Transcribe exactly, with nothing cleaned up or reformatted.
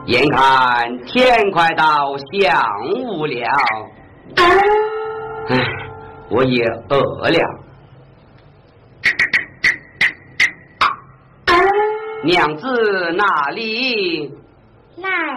眼看天快到晌午了，唉，我也饿了。娘子哪里？ 来